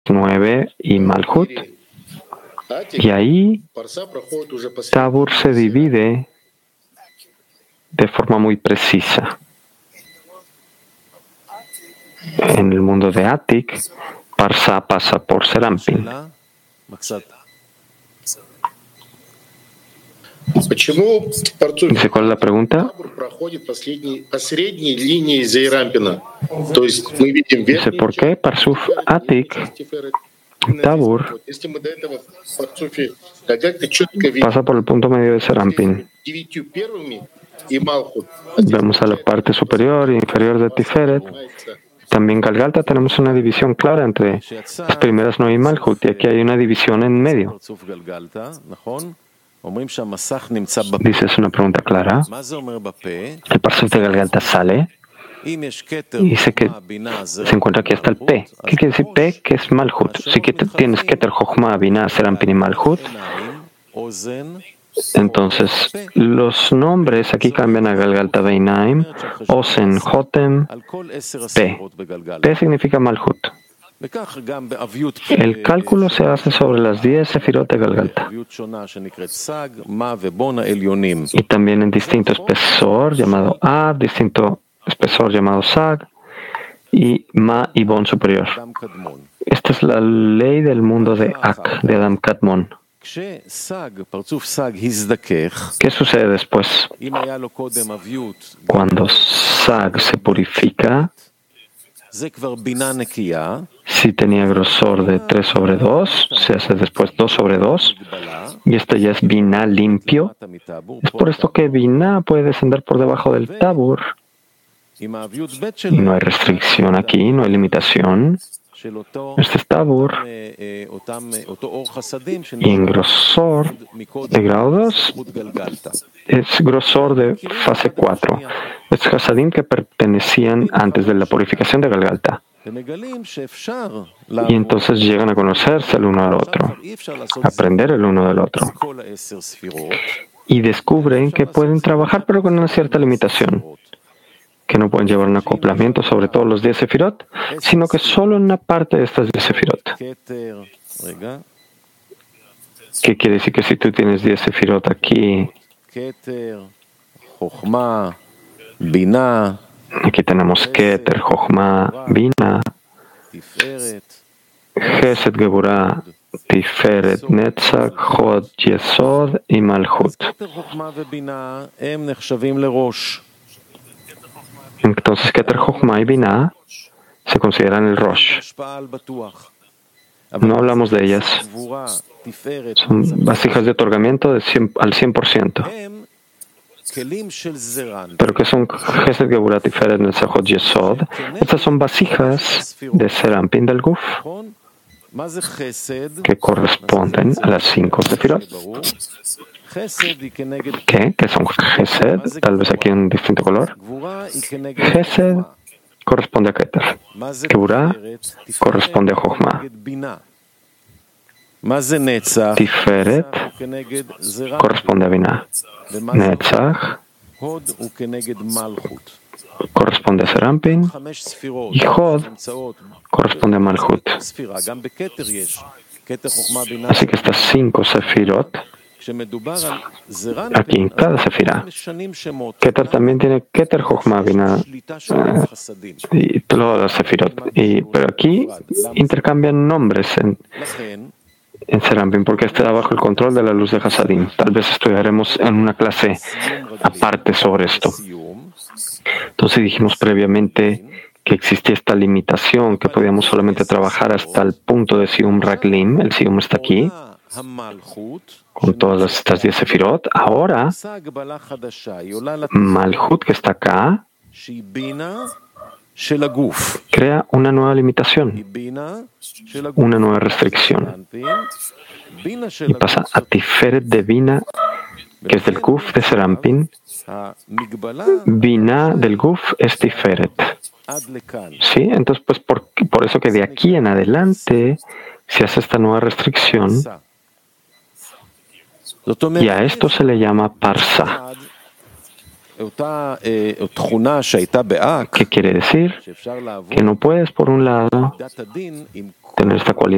9 y Malhut. Y ahí Tabur se divide de forma muy precisa. En el mundo de Atik, Parsa pasa por Serampin. Dice, ¿cuál es la pregunta? Dice, ¿por qué Parsuf Atik, Tabur, pasa por el punto medio de Serampin? Vemos a la parte superior e inferior de Tiferet. También en Galgalta tenemos una división clara entre las primeras 9 y Malhut, y aquí hay una división en medio. Dice, es una pregunta clara. El Parsuf de Galgalta sale y dice que se encuentra aquí hasta el P. ¿Qué quiere decir P? Que es Malhut. Si tienes Keter, Jochma, Binah, Serampin y Malhut, entonces los nombres aquí cambian a Galgalta Beinaim, Osen, Jotem, P. P significa Malhut. El cálculo se hace sobre las 10 sefirot de Galgalta. Y también en distinto espesor llamado Ab, distinto espesor llamado Sag, y Ma y Bon superior. Esta es la ley del mundo de Ak, de Adam Kadmon. ¿Qué sucede después? Cuando Sag se purifica, si tenía grosor de 3 sobre 2, se hace después 2 sobre 2, y esto ya es Binah limpio. Es por esto que Binah puede descender por debajo del Tabur. Y no hay restricción aquí, no hay limitación. Este es Tabur. Y en grosor de grado 2 es grosor de fase 4. Es Hasadim que pertenecían antes de la purificación de Galgalta. Y entonces llegan a conocerse el uno al otro, aprender el uno del otro. Y descubren que pueden trabajar, pero con una cierta limitación. Que no pueden llevar un acoplamiento sobre todos los 10 sefirot, sino que solo en una parte de estas 10 sefirot. ¿Qué quiere decir? Que si tú tienes 10 sefirot aquí, aquí tenemos Keter, Jochma, Binah, Chesed, Geburah, Tiferet, Netzach, Hod, Yesod y Malhut. Entonces, Keter, Jochma y Binah se consideran el Rosh. No hablamos de ellas. Son vasijas de otorgamiento al 100%. Pero que son Chesed, Geburah, Tiferet, Netzach, Hod, Yesod. Estas son vasijas de Serampin del Guf, que corresponden a las 5 sefirot. ¿Qué? ¿Qué son Chesed? Tal vez aquí en distinto color. Chesed corresponde a Keter. Geburah corresponde a Jochma. Tiferet corresponde a Binah. Netzach corresponde a Serampin. Y Hod corresponde a Malhut. Así que estas 5 sefirot, aquí en cada sefirá, Keter también tiene Keter, Jochma, Binah y todas las sefirot. Pero aquí intercambian nombres en Serampin, porque está bajo el control de la luz de Hasadim. Tal vez estudiaremos en una clase aparte sobre esto. Entonces dijimos previamente que existía esta limitación, que podíamos solamente trabajar hasta el punto de Sium Raglim. El Sium está aquí, con todas estas 10 sefirot. Ahora, Malhut, que está acá, crea una nueva limitación, una nueva restricción. Y pasa a Tiferet de Binah, que es del Guf de Serampin. Binah del Guf es Tiferet. ¿Sí? Entonces, pues por eso que de aquí en adelante se hace esta nueva restricción. Y a esto se le llama Parsa. ¿Qué quiere decir? Que no puedes, por un lado, tener esta cualidad